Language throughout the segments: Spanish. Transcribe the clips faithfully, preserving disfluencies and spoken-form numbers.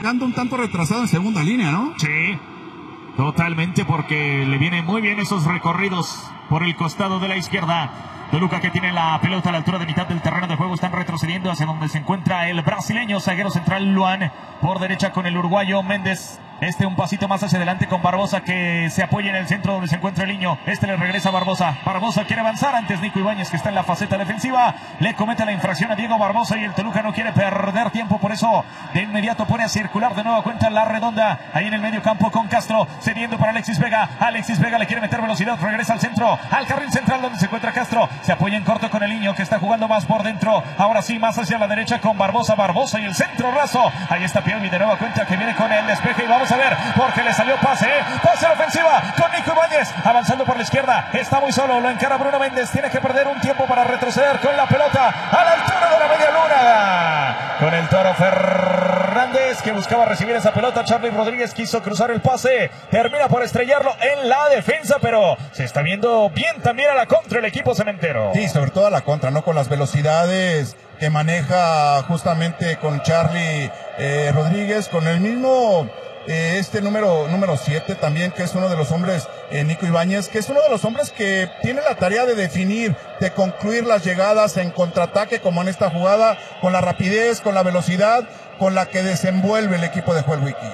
llegando un tanto retrasado en segunda línea, ¿no? Sí, totalmente, porque le vienen muy bien esos recorridos por el costado de la izquierda. Toluca, que tiene la pelota a la altura de mitad del terreno de juego, están retrocediendo hacia donde se encuentra el brasileño, zaguero central Luan, por derecha con el uruguayo Méndez. Este un pasito más hacia adelante con Barbosa, que se apoya en el centro donde se encuentra el niño. Este le regresa a Barbosa. Barbosa quiere avanzar. Antes Nico Ibáñez, que está en la faceta defensiva, le comete la infracción a Diego Barbosa y el Toluca no quiere perder tiempo. Por eso de inmediato pone a circular de nueva cuenta la redonda ahí en el medio campo con Castro, cediendo para Alexis Vega. Alexis Vega le quiere meter velocidad, regresa al centro, al carril central donde se encuentra Castro. Se apoya en corto con el niño, que está jugando más por dentro. Ahora sí, más hacia la derecha con Barbosa. Barbosa y el centro raso. Ahí está Piovi de nueva cuenta, que viene con el despeje y vamos a ver, porque le salió pase, ¿eh? Pase a la ofensiva con Nico Ibáñez, avanzando por la izquierda, está muy solo, lo encara Bruno Méndez, tiene que perder un tiempo para retroceder con la pelota a la altura de la media luna, con el Toro Fernández, que buscaba recibir esa pelota. Charly Rodríguez quiso cruzar el pase, termina por estrellarlo en la defensa, pero se está viendo bien también a la contra el equipo cementero. Sí, sobre todo a la contra, ¿no? Con las velocidades que maneja justamente con Charly eh, Rodríguez, con el mismo... Eh, este número número siete también, que es uno de los hombres, eh, Nico Ibáñez, que es uno de los hombres que tiene la tarea de definir, de concluir las llegadas en contraataque, como en esta jugada, con la rapidez, con la velocidad con la que desenvuelve el equipo de Joel Wiki.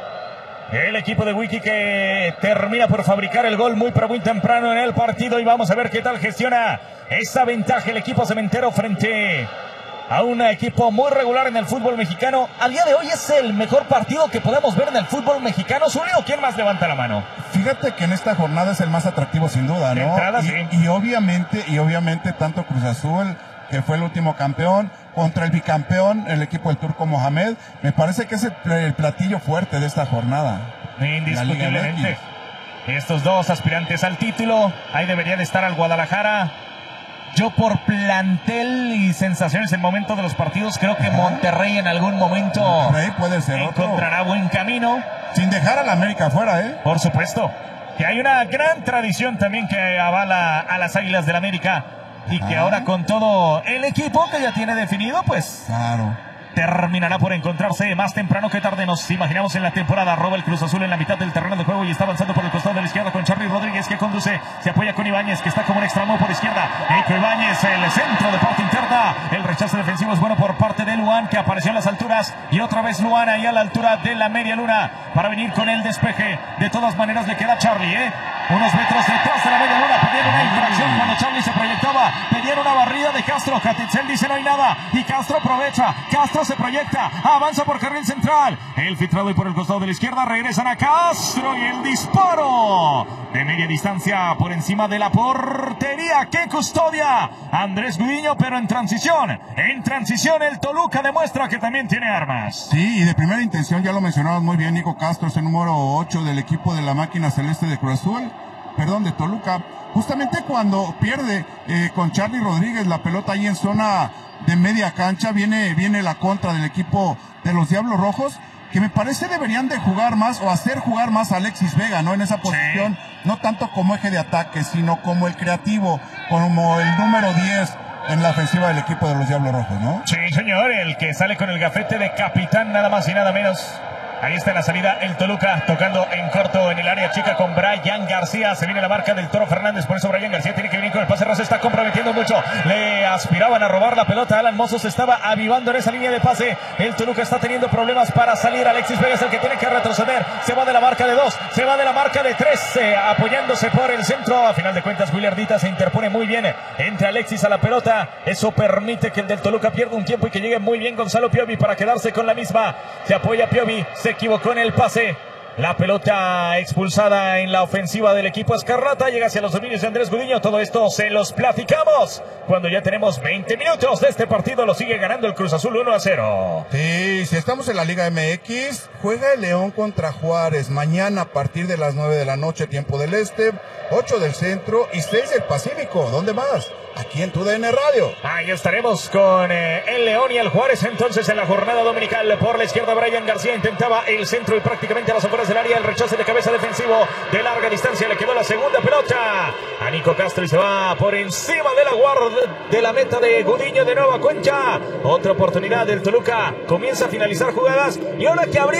El equipo de Wiki, que termina por fabricar el gol muy pero muy temprano en el partido, y vamos a ver qué tal gestiona esa ventaja el equipo cementero frente a un equipo muy regular en el fútbol mexicano. Al día de hoy es el mejor partido que podemos ver en el fútbol mexicano. Zulio, ¿quién más levanta la mano? Fíjate que en esta jornada es el más atractivo sin duda, ¿no? De entrada, y, sí. y obviamente, y obviamente tanto Cruz Azul, que fue el último campeón, contra el bicampeón, el equipo del Turco Mohamed, me parece que es el, el platillo fuerte de esta jornada. Indiscutiblemente. Estos dos aspirantes al título, ahí debería de estar al Guadalajara. Yo, por plantel y sensaciones en el momento de los partidos, creo que Monterrey en algún momento Monterrey puede ser encontrará otro. buen camino. Sin dejar a la América afuera, ¿eh? Por supuesto. Que hay una gran tradición también que avala a las Águilas del América. Y que Ajá. ahora, con todo el equipo que ya tiene definido, pues... Claro. terminará por encontrarse más temprano que tarde, nos imaginamos, en la temporada. Roba el Cruz Azul en la mitad del terreno de juego y está avanzando por el costado de la izquierda con Charly Rodríguez, que conduce, se apoya con Ibáñez, que está como un extremo por izquierda. Nico Ibáñez, el centro de parte interna. El rechazo defensivo es bueno por parte de Luan, que apareció en las alturas, y otra vez Luan ahí a la altura de la media luna para venir con el despeje. De todas maneras le queda Charly, ¿eh? Unos metros detrás de la media luna. Pedían una infracción cuando Charly se proyectaba, pedían una barrida de Castro. Catitzel dice no hay nada, y Castro aprovecha. Castro se proyecta, avanza por carril central, el filtrado y por el costado de la izquierda regresan a Castro, y el disparo de media distancia por encima de la portería. ¡Qué custodia! Andrés Gudiño, pero en transición, en transición el Toluca demuestra que también tiene armas. Sí, y de primera intención, ya lo mencionabas muy bien, Nico Castro es el número ocho del equipo de la máquina celeste de Cruz Azul, perdón, de Toluca. Justamente cuando pierde eh, con Charly Rodríguez la pelota ahí en zona de media cancha, viene, viene la contra del equipo de los Diablos Rojos, que me parece deberían de jugar más o hacer jugar más a Alexis Vega, ¿no? En esa posición, sí. No tanto como eje de ataque, sino como el creativo, como el número diez en la ofensiva del equipo de los Diablos Rojos, ¿no? Sí, señor, el que sale con el gafete de capitán, nada más y nada menos. Ahí está en la salida el Toluca, tocando en corto en el área chica con Brian García. Se viene la marca del Toro Fernández, por eso Brian García tiene que venir con el pase raso. Está comprometiendo mucho, le aspiraban a robar la pelota. Alan Mozo se estaba avivando en esa línea de pase. El Toluca está teniendo problemas para salir. Alexis Vega es el que tiene que retroceder. Se va de la marca de dos, se va de la marca de tres, eh, apoyándose por el centro. A final de cuentas, Willardita se interpone muy bien entre Alexis a la pelota. Eso permite que el del Toluca pierda un tiempo y que llegue muy bien Gonzalo Piovi para quedarse con la misma. Se apoya Piovi, se equivocó en el pase. La pelota expulsada en la ofensiva del equipo Escarlata. Llega hacia los dominios de Andrés Gudiño. Todo esto se los platicamos cuando ya tenemos veinte minutos de este partido. Lo sigue ganando el Cruz Azul uno a cero. Sí, si estamos en la Liga M X, juega el León contra Juárez mañana a partir de las nueve de la noche, tiempo del este, ocho del centro y seis del Pacífico. ¿Dónde más? Aquí en tu D N Radio. Ahí estaremos con eh, el León y el Juárez entonces en la jornada dominical. Por la izquierda, Brian García intentaba el centro y prácticamente a las afueras del área. El rechazo de cabeza defensivo de larga distancia. Le quedó la segunda pelota a Nico Castro y se va por encima de la guarda de la meta de Gudiño de nueva cuenta. Otra oportunidad del Toluca. Comienza a finalizar jugadas y ahora que habría